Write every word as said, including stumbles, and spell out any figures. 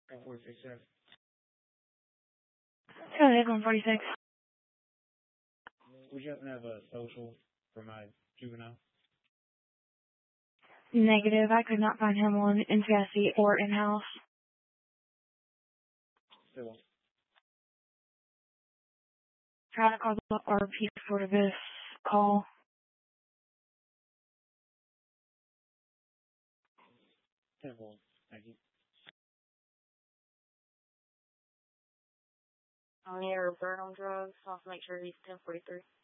ten forty-six, sir. Go ahead, one forty-six. Would you happen to have a social for my juvenile? Negative. I could not find him on N C I C or in-house. Still. Try to call the R P for this call. ten four. Thank you. On your burn on drugs, I'll have to make sure he's ten forty-three.